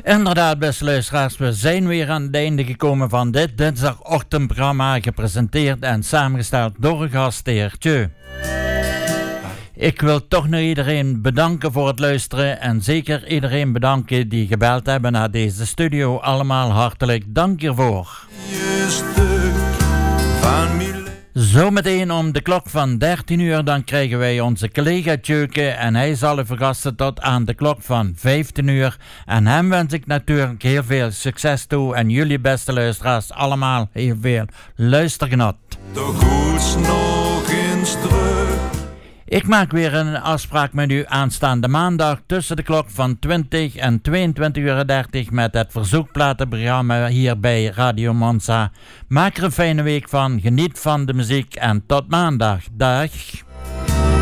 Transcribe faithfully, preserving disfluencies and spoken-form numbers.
Inderdaad, beste luisteraars, we zijn weer aan het einde gekomen van dit dinsdagochtendprogramma, gepresenteerd en samengesteld door een gastheer Tjeu. Ik wil toch nog iedereen bedanken voor het luisteren en zeker iedereen bedanken die gebeld hebben naar deze studio. Allemaal hartelijk dank hiervoor. Zometeen om de klok van dertien uur dan krijgen wij onze collega Tjeuke en hij zal u vergasten tot aan de klok van vijftien uur. En hem wens ik natuurlijk heel veel succes toe en jullie beste luisteraars allemaal heel veel luistergenot. De goeds nog eens terug. Ik maak weer een afspraak met u aanstaande maandag tussen de klok van twintig en tweeëntwintig uur dertig met het verzoekplatenprogramma hier bij Radio Monza. Maak er een fijne week van, geniet van de muziek en tot maandag. Dag!